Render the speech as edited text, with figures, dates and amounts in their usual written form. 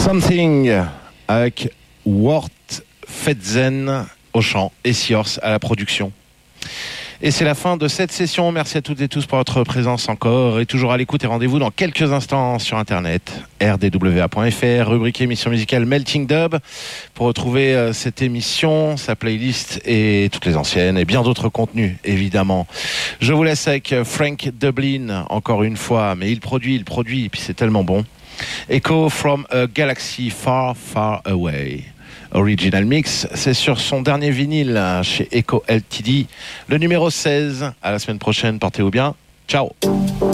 Something avec Wort Fetzen au chant et Siors à la production. Et c'est la fin de cette session. Merci à toutes et tous pour votre présence encore et toujours à l'écoute, et rendez-vous dans quelques instants sur internet rdwa.fr, rubrique émission musicale Melting Dub, pour retrouver cette émission, sa playlist et toutes les anciennes et bien d'autres contenus évidemment. Je vous laisse avec Frank Dublin encore une fois, mais il produit et puis c'est tellement bon. Echo from a Galaxy Far Far Away. Original Mix, c'est sur son dernier vinyle chez Echo Ltd, le numéro 16. À la semaine prochaine, portez-vous bien. Ciao.